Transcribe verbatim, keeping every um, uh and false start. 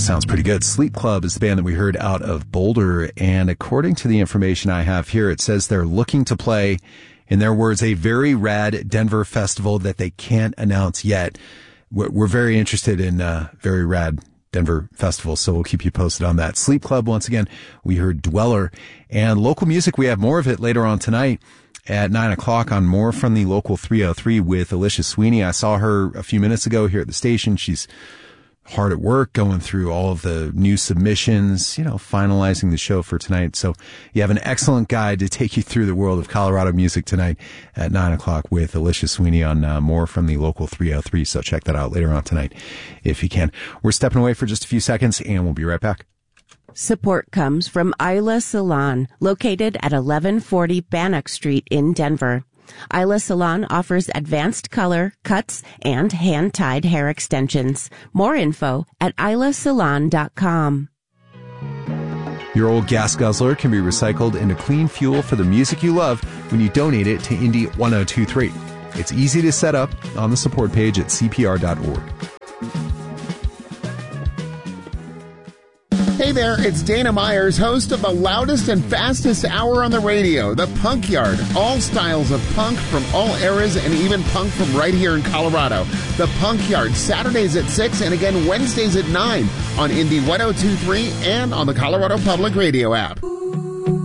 sounds pretty good. Sleep Club is the band that we heard out of Boulder, and according to the information I have here, it says they're looking to play, in their words, a very rad Denver festival that they can't announce yet. We're, we're very interested in uh very rad Denver festival, so we'll keep you posted on that. Sleep Club, once again, we heard Dweller. And local music, we have more of it later on tonight at nine o'clock on More from the Local three oh three with Alicia Sweeney. I saw her a few minutes ago here at the station. She's hard at work going through all of the new submissions, you know, finalizing the show for tonight. So you have an excellent guide to take you through the world of Colorado music tonight at nine o'clock with Alicia Sweeney on uh, More from the Local three oh three. So check that out later on tonight if you can. We're stepping away for just a few seconds and we'll be right back. Support comes from Isla Salon, located at eleven forty Bannock Street in Denver. Isla Salon offers advanced color, cuts, and hand-tied hair extensions. More info at isla salon dot com. Your old gas guzzler can be recycled into clean fuel for the music you love when you donate it to Indy one oh two three. It's easy to set up on the support page at c p r dot org. Hey there, it's Dana Myers, host of the loudest and fastest hour on the radio, The Punk Yard. All styles of punk from all eras and even punk from right here in Colorado. The Punk Yard, Saturdays at six and again Wednesdays at nine on Indy one oh two three and on the Colorado Public Radio app.